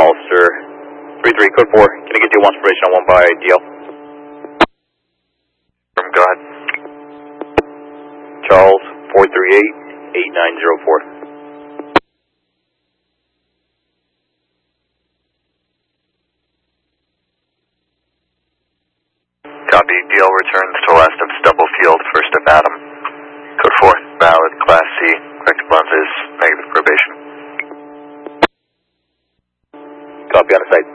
officer 33, code 4. Can I get you one separation on 1 by DL? Go ahead. Charles 438-8904. Copy. DL returns to last of Stubblefield, first of Adam. Code 4, valid, Class C, corrective lenses, negative probation. Copy on the site.